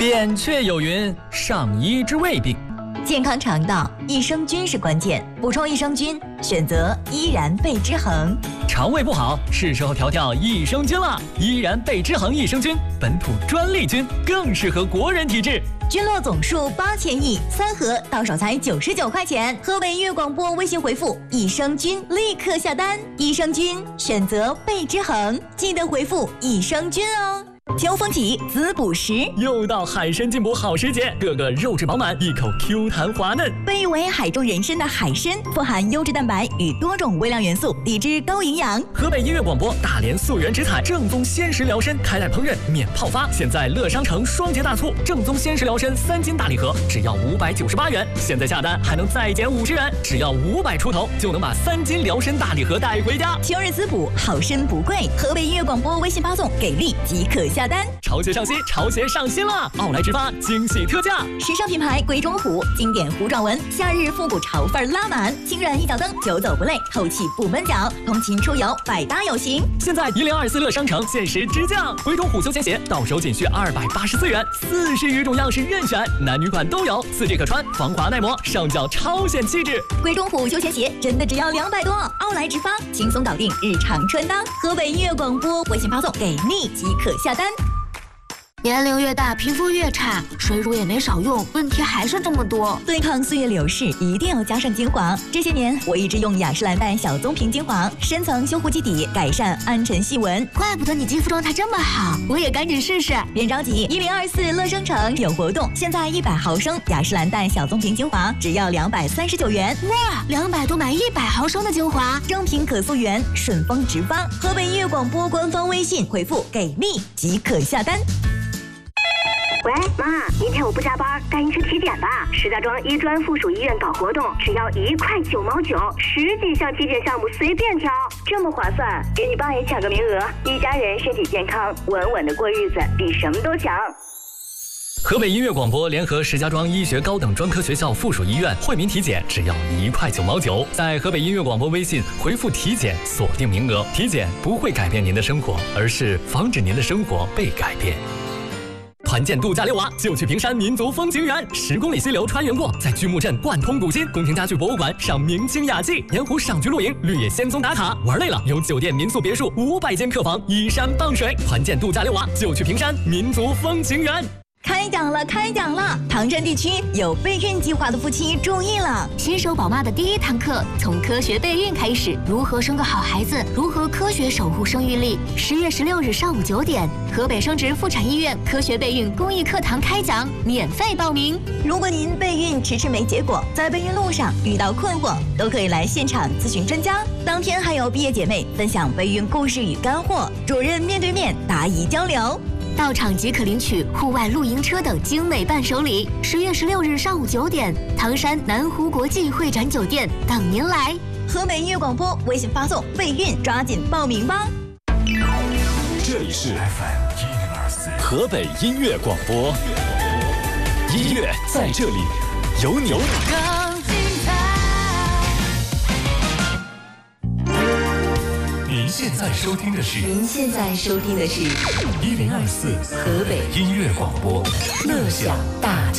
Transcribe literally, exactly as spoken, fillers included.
扁鹊有云：上医治未病。 健康肠道，益生菌是关键。补充益生菌，选择依然贝之恒。 肠胃不好，是时候调调益生菌了。依然贝之恒益生菌，本土专利菌，更适合国人体质。 菌落总数八千亿，三盒到手才九十九块钱。河北音乐广播微信回复益生菌，立刻下单。益生菌选择贝之恒，记得回复益生菌哦。秋风起，滋补时， 又到海参进补好时节，个个肉质饱满，一口 Q 弹滑嫩。 被誉为海中人参的海参，富含优质蛋白与多种微量元素，抵制高营养。 河北音乐广播大连溯源植采正宗鲜食疗参，开袋烹饪免泡发。现在乐商城双节大促，正宗鲜食疗参三斤大礼盒只要五百九十八元，现在下单还能再减五十元，只要五百出头就能把三斤疗参大礼盒带回家。 秋日滋补，好参不贵。河北音乐广播微信发送给力即可下单。 潮鞋上新，潮鞋上新了！奥莱直发惊喜特价， 时尚品牌鬼冢虎，经典糊状纹，夏日复古潮范拉满，轻软一脚蹬，久走不累，透气不闷脚，通勤出游百搭有型。 现在一零二四乐商城限时直降，鬼冢虎休闲鞋到手仅需二百八十四元，四十余种样式任选，男女款都有，四季可穿，防滑耐磨，上脚超显气质。 鬼冢虎休闲鞋真的只要两百多，奥莱直发轻松搞定日常穿搭。河北音乐广播微信发送给力即可下单。 年龄越大，皮肤越差，水乳也没少用，问题还是这么多。 对抗岁月流逝，一定要加上精华。这些年，我一直用雅诗兰黛小棕瓶精华，深层修护基底，改善暗沉细纹。 怪不得你肌肤状态这么好，我也赶紧试试。 别着急，一零二四乐商城有活动，现在一百毫升雅诗兰黛小棕瓶精华只要两百三十九元。 哇，两百多买一百毫升的精华， 正品可溯源，顺丰直发。河北音乐广播官方微信回复给力即可下单。 喂，妈，明天我不加班，赶紧去体检吧。石家庄医专附属医院搞活动，只要一块九毛九，十几项体检项目随便挑，这么划算，给你爸也抢个名额，一家人身体健康，稳稳的过日子，比什么都强。 河北音乐广播联合石家庄医学高等专科学校附属医院惠民体检只要一块九毛九，在河北音乐广播微信回复体检锁定名额。体检不会改变您的生活，而是防止您的生活被改变。团建度假溜娃就去平山民族风情园，十公里溪流穿云过，在巨木镇贯通古今，宫廷家具博物馆赏明清雅集，盐湖赏菊露营，绿野仙踪打卡。玩累了，有酒店、民宿、别墅五百间客房，依山傍水。团建度假溜娃就去平山民族风情园。 开讲了，开讲了！唐山地区有备孕计划的夫妻注意了， 新手宝妈的第一堂课从科学备孕开始，如何生个好孩子，如何科学守护生育力。十月十六日上午九点，河北生殖妇产医院科学备孕公益课堂开讲，免费报名。 如果您备孕迟迟没结果，在备孕路上遇到困惑，都可以来现场咨询专家。当天还有毕业姐妹分享备孕故事与干货，主任面对面答疑交流。 到场即可领取户外露营车等精美伴手礼。十月十六日上午九点，唐山南湖国际会展酒店等您来。 河北音乐广播微信发送备孕，抓紧报名吧。 这里是 F M 一零二四河北音乐广播，音乐在这里，有你。您现在收听的是您现在收听的是一零二四河北音乐广播，乐享大家。